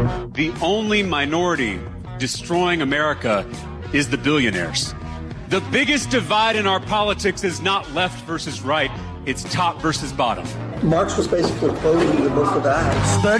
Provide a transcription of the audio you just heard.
The only minority destroying America is the billionaires. The biggest divide in our politics is not left versus right. It's top versus bottom. Marx was basically quoting the book of Acts.